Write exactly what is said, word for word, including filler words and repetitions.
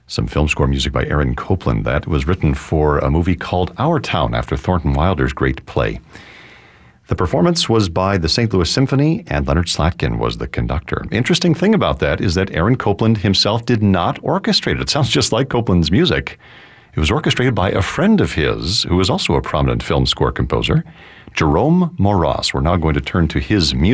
Some film score music by Aaron Copland. That was written for a movie called Our Town after Thornton Wilder's great play. The performance was by the Saint Louis Symphony, and Leonard Slatkin was the conductor. Interesting thing about that is that Aaron Copland himself did not orchestrate it. It sounds just like Copland's music. It was orchestrated by a friend of his, who is also a prominent film score composer, Jerome Moross. We're now going to turn to his music.